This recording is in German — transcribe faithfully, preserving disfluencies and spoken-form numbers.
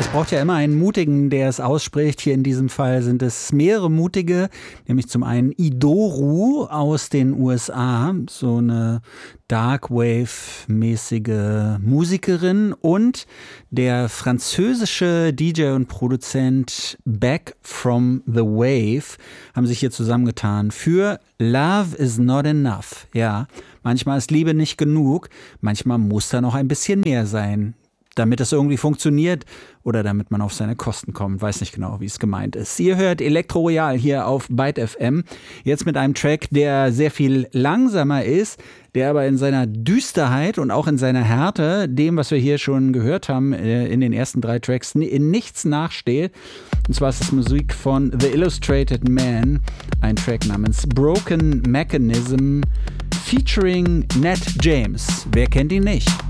braucht ja immer einen Mutigen, der es ausspricht. Hier in diesem Fall sind es mehrere Mutige, nämlich zum einen Idoru aus den U S A, so eine Darkwave-mäßige Musikerin, und der französische D J und Produzent Back from the Wave haben sich hier zusammengetan für Love is not enough. Ja, manchmal ist Liebe nicht genug, manchmal muss da noch ein bisschen mehr sein, damit es irgendwie funktioniert oder damit man auf seine Kosten kommt. Weiß nicht genau, wie es gemeint ist. Ihr hört Elektro Royal hier auf Byte F M. Jetzt mit einem Track, der sehr viel langsamer ist, der aber in seiner Düsterheit und auch in seiner Härte dem, was wir hier schon gehört haben, in den ersten drei Tracks, in nichts nachsteht. Und zwar ist es Musik von The Illustrated Man, ein Track namens Broken Mechanism featuring Nat James. Wer kennt ihn nicht?